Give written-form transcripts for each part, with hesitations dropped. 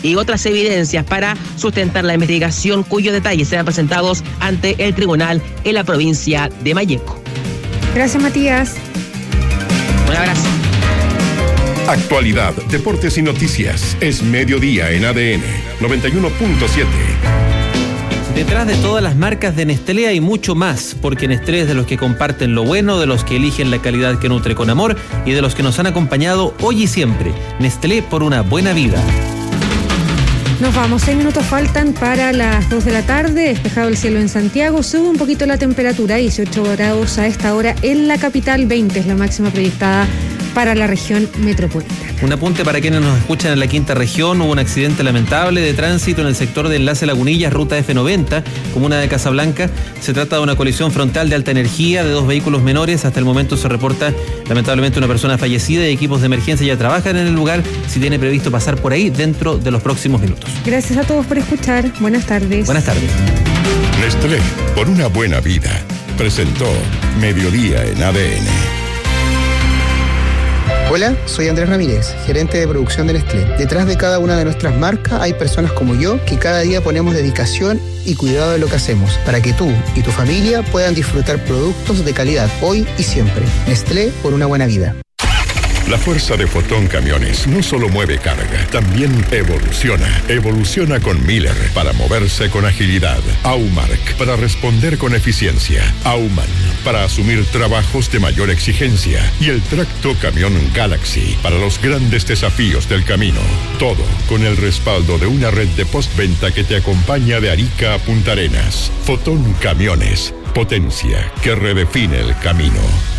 y otras evidencias para sustentar la investigación, cuyos detalles serán presentados ante el tribunal en la provincia de Malleco. Gracias, Matías. Un abrazo. Actualidad, deportes y noticias. Es mediodía en ADN 91.7. Detrás de todas las marcas de Nestlé hay mucho más, porque Nestlé es de los que comparten lo bueno, de los que eligen la calidad que nutre con amor y de los que nos han acompañado hoy y siempre. Nestlé, por una buena vida. Nos vamos, 6 minutos faltan para las 2 de la tarde, despejado el cielo en Santiago, sube un poquito la temperatura, 18 grados a esta hora en la capital, 20 es la máxima proyectada para la región metropolitana. Un apunte para quienes nos escuchan en la quinta región: hubo un accidente lamentable de tránsito en el sector de Enlace Lagunillas, ruta F90, comuna de Casablanca. Se trata de una colisión frontal de alta energía de 2 vehículos menores. Hasta el momento se reporta lamentablemente una persona fallecida y equipos de emergencia ya trabajan en el lugar. Si tiene previsto pasar por ahí dentro de los próximos minutos. Gracias a todos por escuchar. Buenas tardes. Buenas tardes. Nestlé, por una buena vida, presentó Mediodía en ADN. Hola, soy Andrés Ramírez, gerente de producción de Nestlé. Detrás de cada una de nuestras marcas hay personas como yo que cada día ponemos dedicación y cuidado de lo que hacemos para que tú y tu familia puedan disfrutar productos de calidad hoy y siempre. Nestlé, por una buena vida. La fuerza de Fotón Camiones no solo mueve carga, también evoluciona. Evoluciona con Miller para moverse con agilidad. Aumark para responder con eficiencia. Auman para asumir trabajos de mayor exigencia. Y el tracto camión Galaxy para los grandes desafíos del camino. Todo con el respaldo de una red de postventa que te acompaña de Arica a Punta Arenas. Fotón Camiones, potencia que redefine el camino.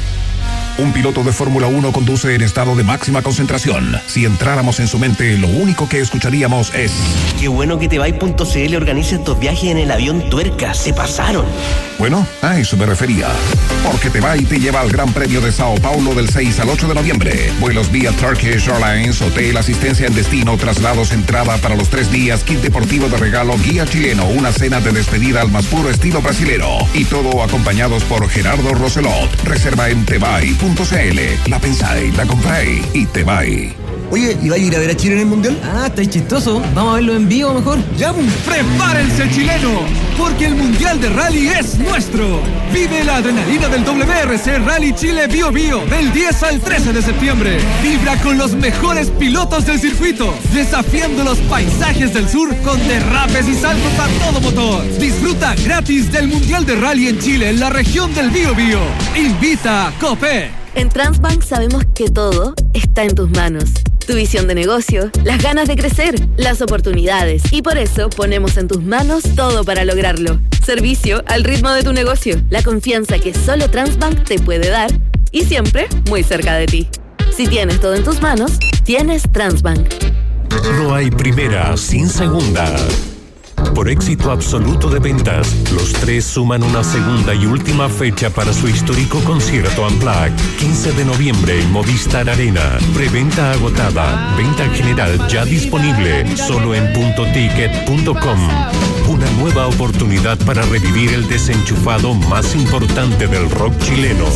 Un piloto de Fórmula 1 conduce en estado de máxima concentración. Si entráramos en su mente, lo único que escucharíamos es: qué bueno que Tebay.cl organiza estos viajes en el avión Tuerca. Se pasaron. Bueno, a eso me refería. Porque Tebay te lleva al Gran Premio de Sao Paulo del 6 al 8 de noviembre. Vuelos vía Turkish Airlines, hotel, asistencia en destino, traslados, entrada para los 3 días, kit deportivo de regalo, guía chileno, una cena de despedida al más puro estilo brasilero. Y todo acompañados por Gerardo Roselot. Reserva en Tebay.cl. La pensáis, la compráis y Tebay. Oye, ¿y va a ir a ver a Chile en el Mundial? Ah, está chistoso. Vamos a verlo en vivo mejor. ¡Ya! ¡Prepárense, chileno! Porque el Mundial de Rally es nuestro. Vive la adrenalina del WRC Rally Chile Bio Bio del 10 al 13 de septiembre. Vibra con los mejores pilotos del circuito, desafiando los paisajes del sur con derrapes y saltos a todo motor. Disfruta gratis del Mundial de Rally en Chile en la región del Bio Bio. Invita Copé. En Transbank sabemos que todo está en tus manos. Tu visión de negocio, las ganas de crecer, las oportunidades. Y por eso ponemos en tus manos todo para lograrlo. Servicio al ritmo de tu negocio. La confianza que solo Transbank te puede dar. Y siempre muy cerca de ti. Si tienes todo en tus manos, tienes Transbank. No hay primera sin segunda. Por éxito absoluto de ventas, los tres suman una segunda y última fecha para su histórico concierto Unplugged, 15 de noviembre en Movistar Arena. Preventa agotada, venta general ya disponible, solo en puntoticket.com. Una nueva oportunidad para revivir el desenchufado más importante del rock chileno.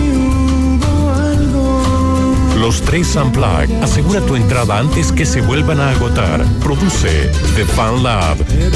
Los tres Unplugged. Asegura tu entrada antes que se vuelvan a agotar. Produce The Fan Lab.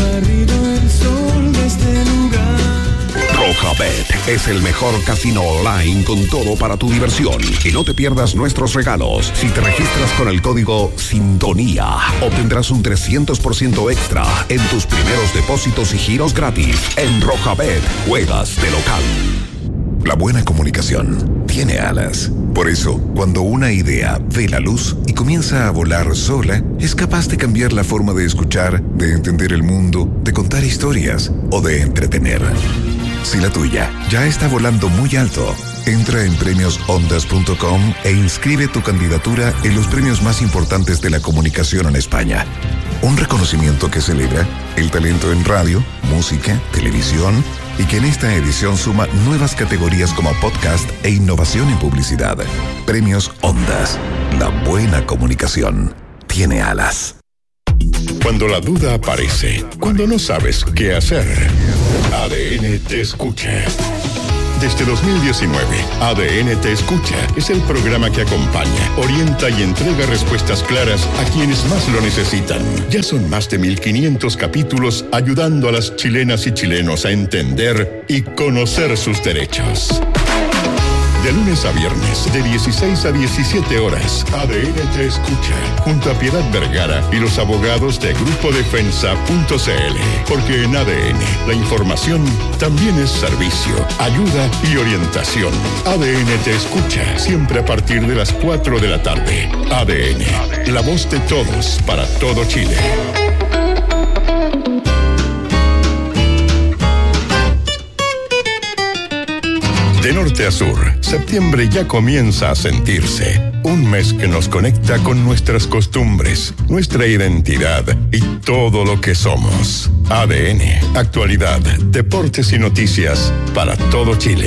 Rojabet es el mejor casino online con todo para tu diversión. Y no te pierdas nuestros regalos. Si te registras con el código SINTONÍA, obtendrás un 300% extra en tus primeros depósitos y giros gratis. En Rojabet, juegas de local. La buena comunicación tiene alas. Por eso, cuando una idea ve la luz y comienza a volar sola, es capaz de cambiar la forma de escuchar, de entender el mundo, de contar historias o de entretener. Si la tuya ya está volando muy alto, entra en premiosondas.com e inscribe tu candidatura en los premios más importantes de la comunicación en España. Un reconocimiento que celebra el talento en radio, música, televisión y que en esta edición suma nuevas categorías como podcast e innovación en publicidad. Premios Ondas. La buena comunicación tiene alas. Cuando la duda aparece, cuando no sabes qué hacer, ADN te escucha. Desde 2019, ADN Te Escucha es el programa que acompaña, orienta y entrega respuestas claras a quienes más lo necesitan. Ya son más de 1.500 capítulos ayudando a las chilenas y chilenos a entender y conocer sus derechos. De lunes a viernes, de 16 a 17 horas, ADN Te Escucha, junto a Piedad Vergara y los abogados de GrupoDefensa.cl. Porque en ADN, la información también es servicio, ayuda y orientación. ADN Te Escucha, siempre a partir de las 4 de la tarde. ADN, la voz de todos para todo Chile. De norte a sur, septiembre ya comienza a sentirse. Un mes que nos conecta con nuestras costumbres, nuestra identidad y todo lo que somos. ADN, actualidad, deportes y noticias para todo Chile.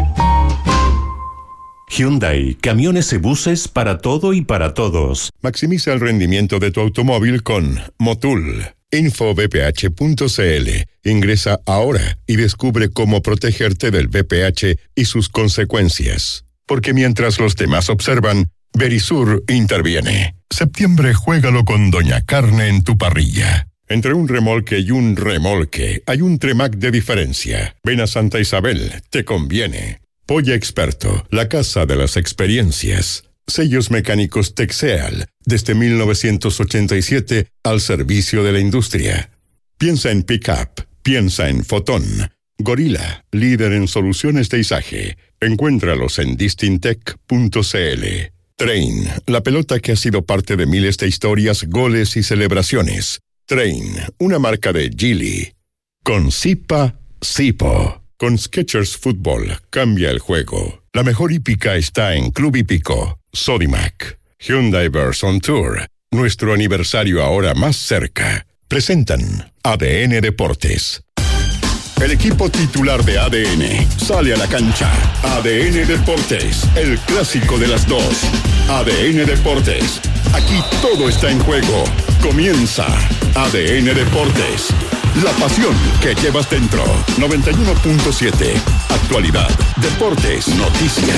Hyundai, camiones y buses para todo y para todos. Maximiza el rendimiento de tu automóvil con Motul. Infobph.cl. Ingresa ahora y descubre cómo protegerte del VPH y sus consecuencias. Porque mientras los demás observan, Verisur interviene. Septiembre, juégalo con Doña Carne en tu parrilla. Entre un remolque y un remolque hay un Tremac de diferencia. Ven a Santa Isabel, te conviene. Polla Experto, la casa de las experiencias. Sellos mecánicos Texeal, desde 1987 al servicio de la industria. Piensa en Pickup, piensa en Fotón. Gorila, líder en soluciones de izaje. Encuéntralos en distintec.cl. Train, la pelota que ha sido parte de miles de historias, goles y celebraciones. Train, una marca de Geely. Con Zipa, Zipo. Con Skechers Fútbol, cambia el juego. La mejor hípica está en Club Hípico. Sodimac. Hyundai Verse on Tour. Nuestro aniversario ahora más cerca. Presentan ADN Deportes. El equipo titular de ADN sale a la cancha. ADN Deportes, el clásico de las dos. ADN Deportes. Aquí todo está en juego. Comienza ADN Deportes. La pasión que llevas dentro. 91.7. Actualidad, deportes, noticias.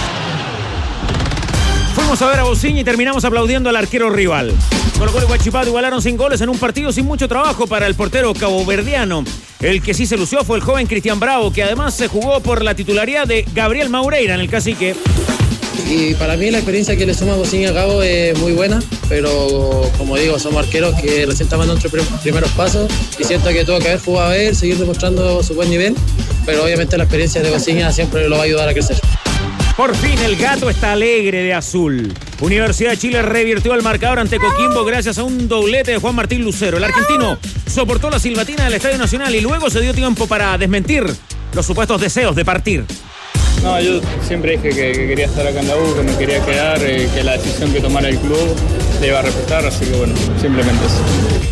Fuimos a ver a Bocini y terminamos aplaudiendo al arquero rival. Colo-Colo y Huachipato igualaron sin goles en un partido sin mucho trabajo para el portero caboverdiano. El que sí se lució fue el joven Cristian Bravo, que además se jugó por la titularidad de Gabriel Maureira en el Cacique. Y para mí la experiencia que le suma Bocini a Cabo es muy buena, pero como digo, somos arqueros que recién están dando nuestros primeros pasos y siento que tuvo que haber jugado a él, seguir demostrando su buen nivel, pero obviamente la experiencia de Bocini siempre lo va a ayudar a crecer. Por fin el gato está alegre de azul. Universidad de Chile revirtió el marcador ante Coquimbo gracias a un doblete de Juan Martín Lucero. El argentino soportó la silbatina del Estadio Nacional y luego se dio tiempo para desmentir los supuestos deseos de partir. No, yo siempre dije que quería estar acá en la U, que me quería quedar, que la decisión que tomara el club le iba a respetar, así que bueno, simplemente eso.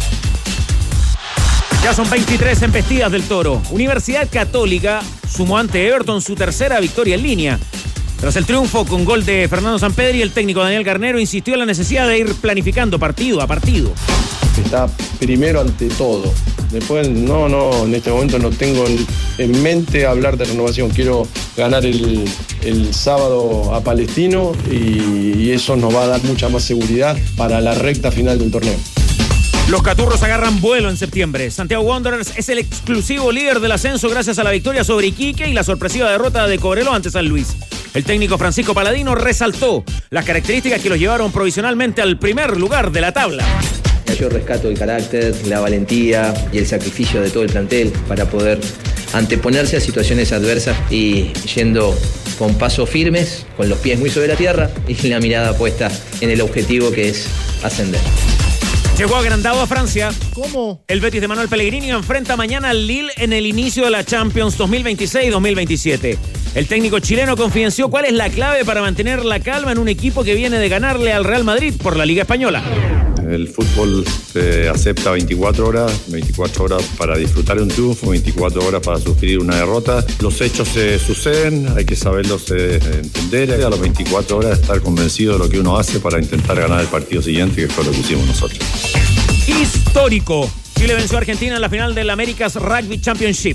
Ya son 23 embestidas del Toro. Universidad Católica sumó ante Everton su tercera victoria en línea. Tras el triunfo con gol de Fernando Sampedri, el técnico Daniel Garnero insistió en la necesidad de ir planificando partido a partido. Está primero ante todo. Después, no, en este momento no tengo en mente hablar de renovación. Quiero ganar el sábado a Palestino y eso nos va a dar mucha más seguridad para la recta final del torneo. Los caturros agarran vuelo en septiembre. Santiago Wanderers es el exclusivo líder del ascenso gracias a la victoria sobre Iquique y la sorpresiva derrota de Cobreloa ante San Luis. El técnico Francisco Paladino resaltó las características que los llevaron provisionalmente al primer lugar de la tabla. Yo rescato el carácter, la valentía y el sacrificio de todo el plantel para poder anteponerse a situaciones adversas y yendo con pasos firmes, con los pies muy sobre la tierra y la mirada puesta en el objetivo que es ascender. Llegó agrandado a Francia. ¿Cómo? El Betis de Manuel Pellegrini enfrenta mañana al Lille en el inicio de la Champions 2026-2027. El técnico chileno confidenció cuál es la clave para mantener la calma en un equipo que viene de ganarle al Real Madrid por la Liga Española. El fútbol acepta 24 horas para disfrutar de un triunfo, 24 horas para sufrir una derrota. Los hechos suceden, hay que saberlos entender, y a las 24 horas estar convencido de lo que uno hace para intentar ganar el partido siguiente, que fue lo que hicimos nosotros. Histórico. Chile venció a Argentina en la final del America's Rugby Championship.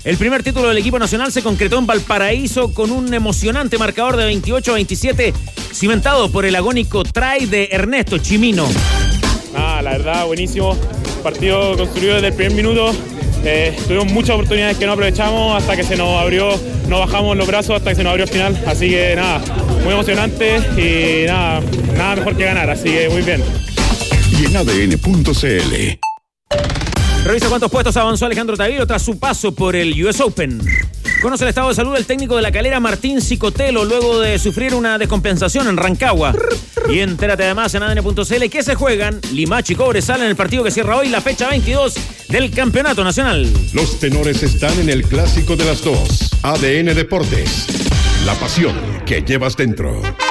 El primer título del equipo nacional se concretó en Valparaíso con un emocionante marcador de 28-27, cimentado por el agónico try de Ernesto Chimino. La verdad, buenísimo. Partido construido desde el primer minuto. Tuvimos muchas oportunidades que no aprovechamos hasta que se nos abrió, no bajamos los brazos hasta que se nos abrió el final. Así que nada, muy emocionante y nada mejor que ganar. Así que muy bien. Y en ADN.cl. Revisa cuántos puestos avanzó Alejandro Taviro tras su paso por el US Open. Conoce el estado de salud del técnico de La Calera, Martín Cicotelo, luego de sufrir una descompensación en Rancagua. Y entérate además en ADN.cl que se juegan Limache y Cobresal en el partido que cierra hoy la fecha 22 del Campeonato Nacional. Los tenores están en el clásico de las dos. ADN Deportes. La pasión que llevas dentro.